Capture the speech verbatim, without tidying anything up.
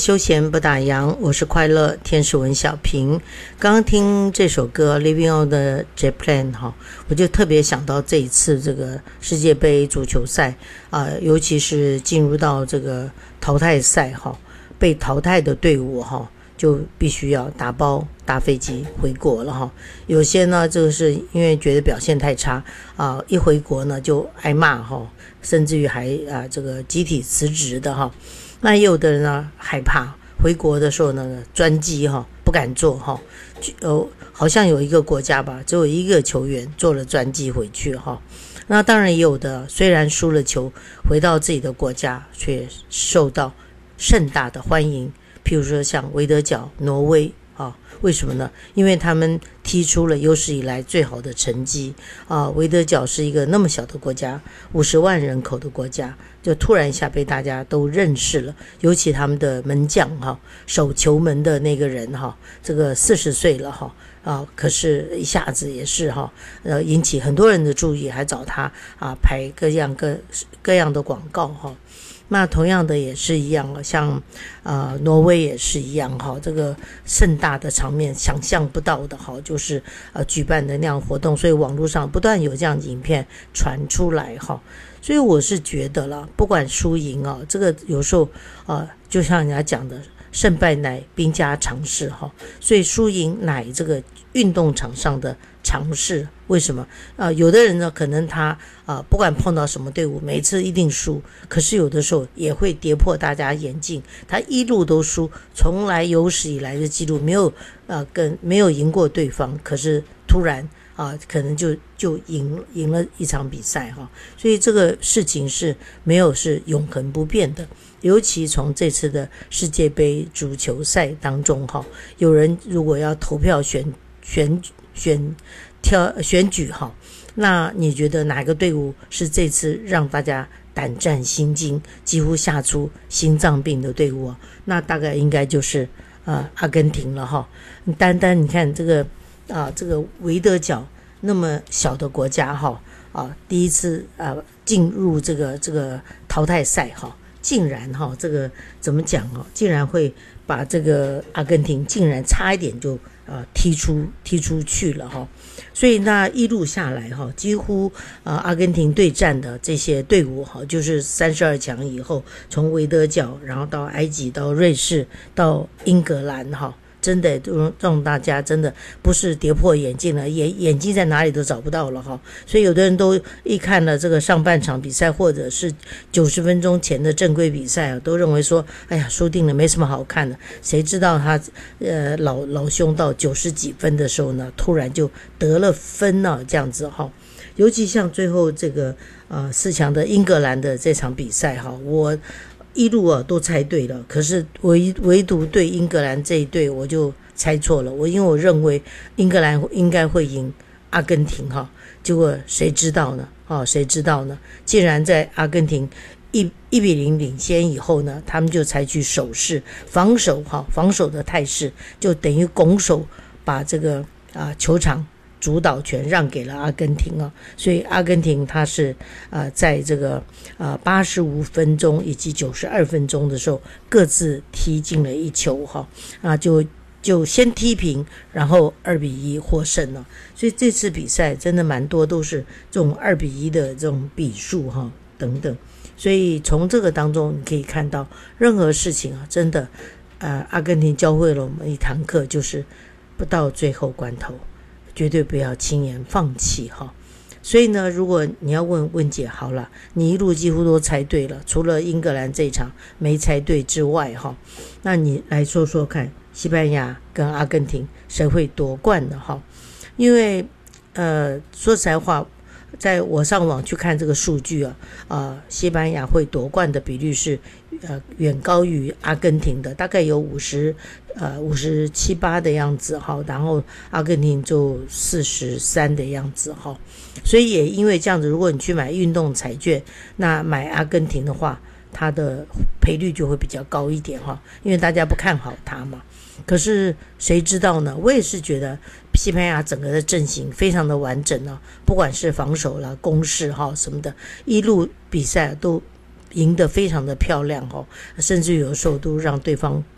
休闲不打烊，我是快乐天使文小平。刚刚听这首歌 Living on the Jet Plane 哈，我就特别想到这一次这个世界杯足球赛啊、呃，尤其是进入到这个淘汰赛哈，被淘汰的队伍哈，就必须要打包搭飞机回国了哈。有些呢，这个是因为觉得表现太差啊、呃，一回国呢就挨骂哈，甚至于还啊、呃、这个集体辞职的哈。那也有的人呢害怕回国的时候呢专机哈不敢坐哈，呃好像有一个国家吧，只有一个球员坐了专机回去哈。那当然也有的虽然输了球，回到自己的国家却受到盛大的欢迎，譬如说像维德角挪威啊，为什么呢？因为他们踢出了有史以来最好的成绩啊！维德角是一个那么小的国家，五十万人口的国家，就突然一下被大家都认识了。尤其他们的门将哈，守球门的那个人哈，这个四十岁了哈啊，可是一下子也是哈，呃，引起很多人的注意，还找他啊拍各样各各样的广告哈。那同样的也是一样，像呃挪威也是一样哈，这个盛大的场面想象不到的哈，就是呃举办的那样活动，所以网络上不断有这样的影片传出来哈。所以我是觉得啦，不管输赢啊，这个有时候呃就像人家讲的，胜败乃兵家常事哈，所以输赢乃这个运动场上的常事。为什么？呃，有的人呢，可能他啊、呃，不管碰到什么队伍，每次一定输，可是有的时候也会跌破大家眼镜，他一路都输，从来有史以来的记录没有呃跟没有赢过对方，可是突然啊、呃，可能就就赢赢了一场比赛哈，所以这个事情是没有是永恒不变的。尤其从这次的世界杯足球赛当中哈，有人如果要投票选选选挑选举哈，那你觉得哪个队伍是这次让大家胆战心惊，几乎吓出心脏病的队伍啊？那大概应该就是呃阿根廷了哈。单单你看这个啊、呃，这个维德角那么小的国家哈啊，第一次啊、呃、进入这个这个淘汰赛哈。竟然哈，这个怎么讲哦？竟然会把这个阿根廷竟然差一点就呃踢出踢出去了哈，所以那一路下来哈，几乎呃阿根廷对战的这些队伍哈，就是三十二强以后，从维德角，然后到埃及，到瑞士，到英格兰哈。真的让大家真的不是跌破眼镜了，眼眼睛在哪里都找不到了哈。所以有的人都一看了这个上半场比赛，或者是九十分钟前的正规比赛啊，都认为说，哎呀，输定了，没什么好看的。谁知道他呃老老兄到九十几分的时候呢，突然就得了分呢、啊，这样子哈。尤其像最后这个呃四强的英格兰的这场比赛哈，我。一路啊都猜对了，可是唯唯独对英格兰这一队我就猜错了。我因为我认为英格兰应该会赢阿根廷哈，结果谁知道呢？哦，谁知道呢？竟然在阿根廷一一比零领先以后呢，他们就采取守势防守哈，防守的态势就等于拱手把这个啊球场。主导权让给了阿根廷啊，所以阿根廷它是呃在这个呃八十五分钟以及九十二分钟的时候各自踢进了一球哈，啊就就先踢平，然后二比一获胜了。所以这次比赛真的蛮多都是这种二比一的这种比数哈等等，所以从这个当中你可以看到，任何事情啊，真的呃阿根廷教会了我们一堂课，就是不到最后关头。绝对不要轻言放弃哈，所以呢，如果你要问问姐好了，你一路几乎都猜对了，除了英格兰这一场没猜对之外哈，那你来说说看，西班牙跟阿根廷谁会夺冠的哈？因为呃，说实在话，在我上网去看这个数据啊，呃，西班牙会夺冠的比率是呃远高于阿根廷的，大概有五十呃五十七八的样子哈，然后阿根廷就四十三的样子哈，所以也因为这样子，如果你去买运动彩券，那买阿根廷的话，它的赔率就会比较高一点哈，因为大家不看好它嘛。可是谁知道呢？我也是觉得西班牙整个的阵型非常的完整啊，不管是防守啦、攻势哈什么的，一路比赛都赢得非常的漂亮哈，甚至有时候都让对方